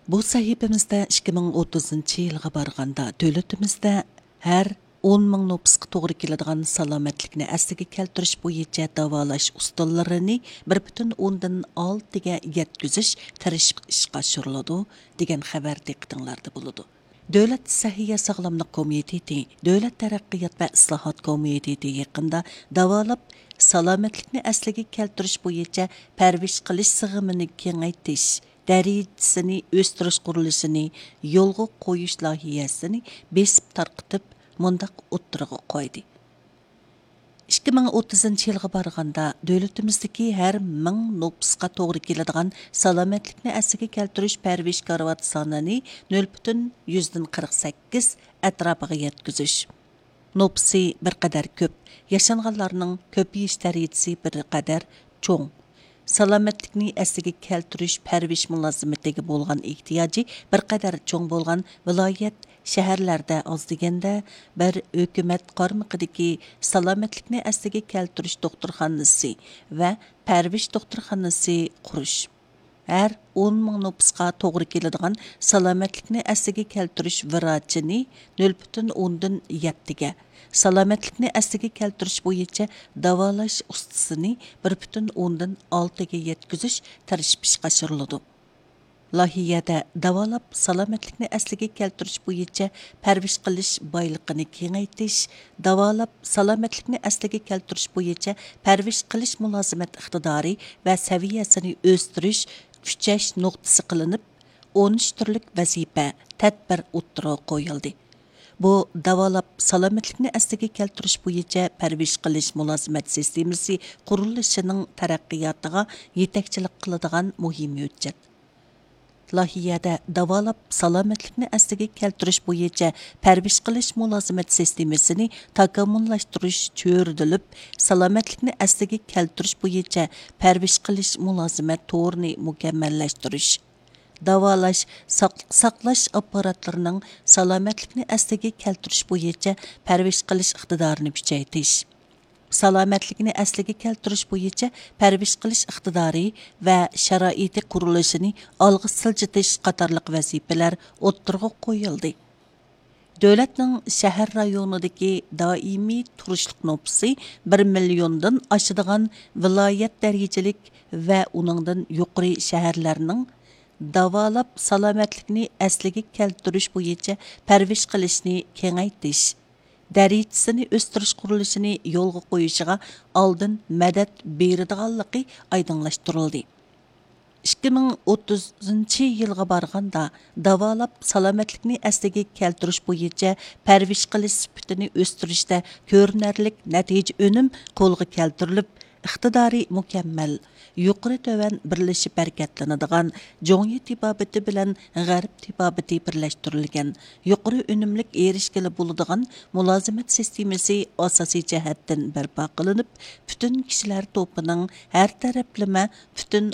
Bu sahifamizda 2030 yilga barganda davlatimizda har 10 ming nopusqa to'g'ri keladigan salomatlikni asliga keltirish bo'yicha davolash usullarini 1,6 ga yetkazish tirishib ishga oshiriladi degan xabar diqqatinglarda bo'ladi. Davlat Sahiya Sog'lomlik Komiteti, Davlat taraqqiyot va islohot komiteti yaqinda davolab salomatlikni asliga keltirish bo'yicha parvish qilish sig'imini kengaytirish darajasini o'stirish qurilishini yo'lga qo'yish loyihasini besib tarqitib mundaq o'ttiriga qo'ydi. 2030 yilga barganda davlatimizdagi har 1000 nopusqa to'g'ri keladigan salomatlikni asliga keltirish parvish karvat sonini 0,148 atrofiga yetkazish. Nopusi bir qadar ko'p, yashanganlarning ko'payish darajasi bir qadar cho'ng. Salomatlikni asliga keltirish parvish mulozimatiga bo'lgan ehtiyoji bir qadar cho'ng bo'lgan viloyat shaharlarda oz deganda bir hukumat qarmog'idagi salomatlikni asliga keltirish doktorxonasi va parvish doktorxonasi qurish. Her 10 ming nopusqa to'g'ri keladigan salomatlikni asliga keltirish vrachini 0,7 ga, salomatlikni asliga keltirish bo'yicha davolash ustasini 1,6 ga yetkazish tirishib ishga oshiriladi. Loyihada davolab salomatlikni asliga keltirish bo'yicha parvish qilish boyligini kengaytirish, davolab salomatlikni asliga keltirish bo'yicha parvish qilish mulozimat iqtidori va saviyasini o'stirish kuchash nuqtasi qilinib, 13 turlik vazifa, tadbir o'ttiriga qo'yildi. Bu davolab salomatlikni asliga keltirish bo'yicha parvish qilish mulozimat sistemasi qurilishining taraqqiyotiga yetakchilik qiladigan muhim hujjat. Loyihada davolab salomatlikni asliga keltirish bo'yicha parvish qilish mulozimat sistemasini takomillashtirish cho'ridilib, salomatlikni asliga keltirish bo'yicha parvish qilish mulozimat to'rini mukammallashtirish, davolash, saqlash apparatlarining salomatlikni asliga keltirish bo'yicha parvish qilish iqtidorini kuchaytirish, salomatlikni asliga keltirish bo'yicha parvish qilish iqtidori va sharoiti qurilishini olg'a siljitish qatorliq vazifalar o'ttirg'a qo'yildi. Davlatning shahar rayonidagi doimiy turishlik nopusi 1 milliondan oshadigan viloyat darajalik va uningdan yuqori shaharlarning davolab salomatlikni asliga keltirish bo'yicha parvish qilishni kengaytirish, darajasini o'stirish qurilishini yo'lga qo'yishiga oldin madad beradiganligi oydinlashtirildi. 2030 yilga barganda davolab salomatlikni asliga keltirish bo'yicha parvish qilish sifatini o'stirishda ko'rinarlik natija önüm qo'lga keltirilib, iqtidori mukammal, yuqori töven birlashib harakatlanadigan Jo'ngi tibobati bilan G'arb tibobati birlashtirilgan, yuqori önümlik erishgili bo'ladigan mulozimat sistemasi asosiy jihatdan barpo qilinib, butun kishilar to'pining har taraflama, butun